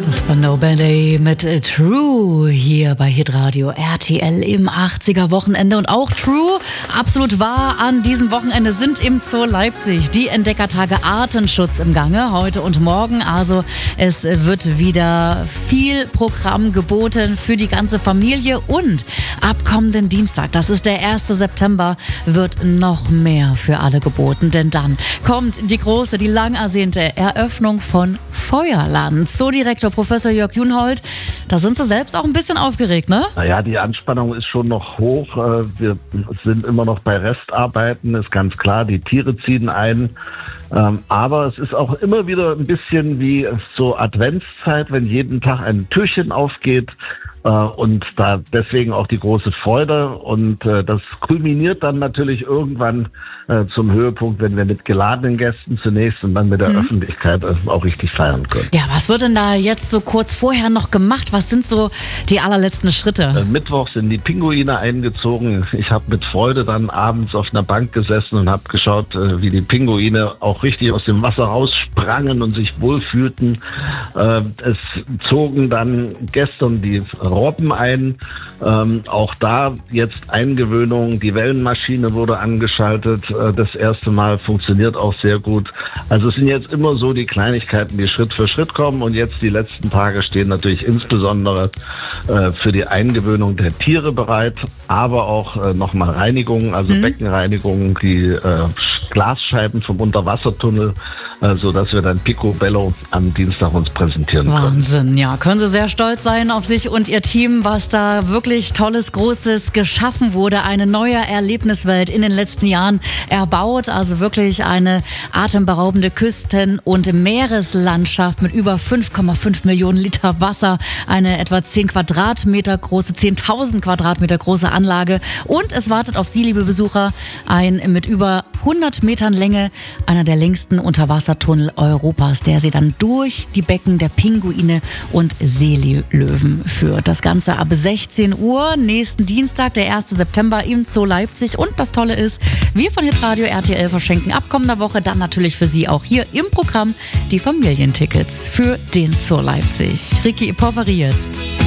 Das war Nobody mit True hier bei Hitradio RTL im 80er Wochenende. Und auch True, absolut wahr, an diesem Wochenende sind im Zoo Leipzig die Entdeckertage Artenschutz im Gange, heute und morgen. Also es wird wieder viel Programm geboten für die ganze Familie. Und ab kommenden Dienstag, das ist der 1. September, wird noch mehr für alle geboten. Denn dann kommt die große, die lang ersehnte Eröffnung von Feuerland. Zoodirektor Professor Jörg Junhold, da sind Sie selbst auch ein bisschen aufgeregt, ne? Naja, die Anspannung ist schon noch hoch. Wir sind immer noch bei Restarbeiten, ist ganz klar. Die Tiere ziehen ein. Aber es ist auch immer wieder ein bisschen wie so Adventszeit, wenn jeden Tag ein Türchen aufgeht. Und da deswegen auch die große Freude. Und das kulminiert dann natürlich irgendwann zum Höhepunkt, wenn wir mit geladenen Gästen zunächst und dann mit der Öffentlichkeit auch richtig feiern können. Ja, was wird denn da jetzt so kurz vorher noch gemacht? Was sind so die allerletzten Schritte? Mittwoch sind die Pinguine eingezogen. Ich habe mit Freude dann abends auf einer Bank gesessen und habe geschaut, wie die Pinguine auch richtig aus dem Wasser raussprangen und sich wohlfühlten. Es zogen dann gestern die Robben ein. Auch da jetzt Eingewöhnung. Die Wellenmaschine wurde angeschaltet. Das erste Mal funktioniert auch sehr gut. Also es sind jetzt immer so die Kleinigkeiten, die Schritt für Schritt kommen. Und jetzt die letzten Tage stehen natürlich insbesondere für die Eingewöhnung der Tiere bereit, aber auch nochmal Reinigung, also Beckenreinigung, die Glasscheiben vom Unterwassertunnel, so dass wir dann Picobello am Dienstag uns präsentieren können. Wahnsinn, ja. Können Sie sehr stolz sein auf sich und Ihr Team, was da wirklich Tolles, Großes geschaffen wurde. Eine neue Erlebniswelt in den letzten Jahren erbaut. Also wirklich eine atemberaubende Küsten- und Meereslandschaft mit über 5,5 Millionen Liter Wasser. Eine etwa 10.000 Quadratmeter große Anlage. Und es wartet auf Sie, liebe Besucher, ein mit über 100 Metern Länge, einer der längsten Unterwassertunnel Europas, der Sie dann durch die Becken der Pinguine und Seelöwen führt. Das Ganze ab 16 Uhr, nächsten Dienstag, der 1. September im Zoo Leipzig. Und das Tolle ist, wir von Hitradio RTL verschenken ab kommender Woche dann natürlich für Sie auch hier im Programm die Familientickets für den Zoo Leipzig. Ricky Poveri jetzt.